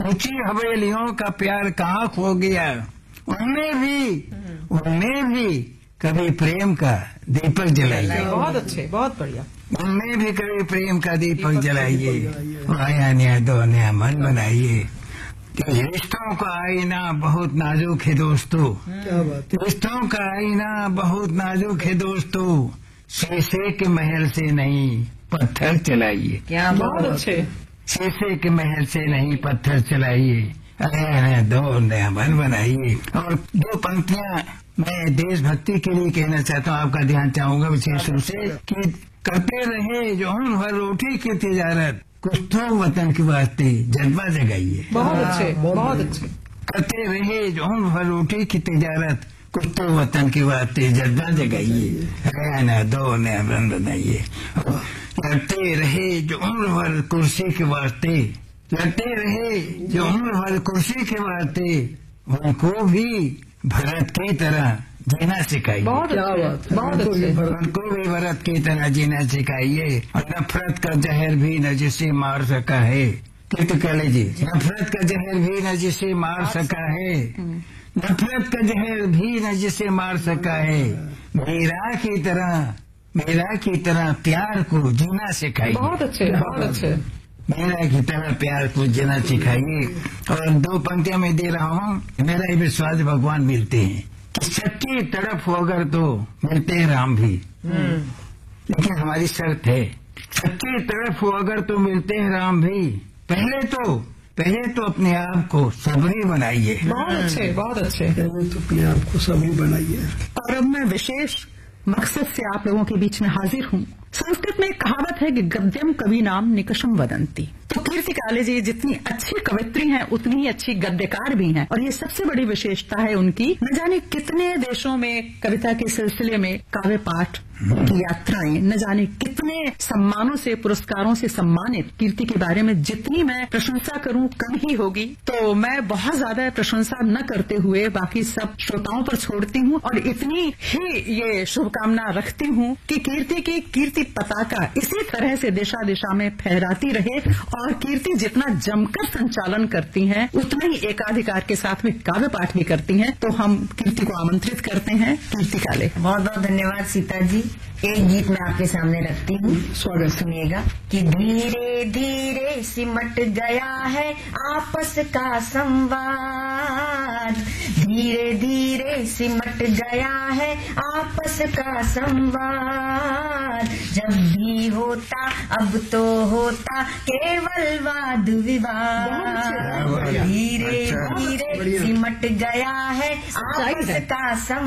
ऊंची हवेलियों का प्यार कहाँ खो गया, उनमें भी कभी प्रेम का दीपक जलाइए। बहुत अच्छे, बहुत बढ़िया। उनमें भी कभी प्रेम का दीपक जलाइए, नया नया दो नया मन बनाइए। रिश्तों का आईना बहुत नाजुक है दोस्तों, रिश्तों का आईना बहुत नाजुक है दोस्तों, शीशे के महल से नहीं पत्थर चलाइए। क्या बहुत अच्छे। शीशे के महल से नहीं पत्थर चलाइए, नया दो नया मन बनाइए। और दो पंक्तियां मैं देशभक्ति के लिए कहना चाहता हूँ, आपका ध्यान चाहूंगा विशेष रूप से कि करते रहे जो हम हर रोटी की तिजारत, कुछ तो वतन के वास्ते जज्बा जगाइए। बहुत अच्छे, बहुत अच्छे। करते रहे जो हम हर रोटी की तिजारत, कुछ तो वतन के वास्ते जज्बा जगाइए, नया दो नया मन बनाइए। लड़ते रहे जो उम्र भर कुर्सी के वास्ते, लड़ते रहे जो उम्र भर कुर्सी के वास्ते, उनको भी भरत की तरह जीना सिखाइए। बहुत अच्छे, बहुत अच्छे। उनको भी भरत की तरह जीना सिखाइए। और नफरत का जहर भी न जिसे मार सका है, कीर्तिकाले जी, नफरत का जहर भी न जिसे मार सका है, नफरत का जहर भी न जिसे मार सका है, मेरा की तरह प्यार को जीना सिखाइए। बहुत अच्छे, बहुत अच्छे। मेरा की तरह प्यार को जीना सिखाइए। और दो पंक्तियां मैं दे रहा हूँ। मेरा ये विश्वास भगवान मिलते हैं कि सच्ची तड़प हो अगर तो मिलते हैं राम भी, लेकिन हमारी शर्त है, सच्ची तड़प हो अगर तो मिलते हैं राम भी, पहले तो अपने आप को सबरी बनाइए। बहुत अच्छे, बहुत अच्छे। पहले तो अपने आप को सबरी बनाइए। और अब मैं विशेष मकसद से आप लोगों के बीच में हाजिर हूँ। संस्कृत में एक कहावत है कि गद्यम कवि नाम निकषम वदंती। तो कीर्तिकाले जी जितनी अच्छी कवित्री हैं उतनी ही अच्छी गद्यकार भी हैं, और ये सबसे बड़ी विशेषता है उनकी। न जाने कितने देशों में कविता के सिलसिले में काव्य पाठ की यात्राएं, न जाने कितने सम्मानों से, पुरस्कारों से सम्मानित। कीर्ति के बारे में जितनी मैं प्रशंसा करूं कम ही होगी, तो मैं बहुत ज्यादा प्रशंसा न करते हुए बाकी सब श्रोताओं पर छोड़ती हूं और इतनी ही ये शुभकामना रखती हूं कि कीर्ति की कीर्ति पताका इसी तरह से दिशा दिशा में फहराती रहे, और कीर्ति जितना जमकर संचालन करती हैं उतना ही एकाधिकार के साथ में काव्य पाठ भी करती हैं। तो हम कीर्ति को आमंत्रित करते हैं। कीर्तिकाले। बहुत बहुत धन्यवाद सीता जी। एक गीत मैं आपके सामने रखती हूँ, स्वागत सुनिएगा। कि धीरे धीरे सिमट गया है आपस का संवाद, धीरे धीरे सिमट गया है आपस का संवाद, जब भी होता अब तो होता केवल वाद विवाद, धीरे धीरे सिमट गया है आपस का संवाद।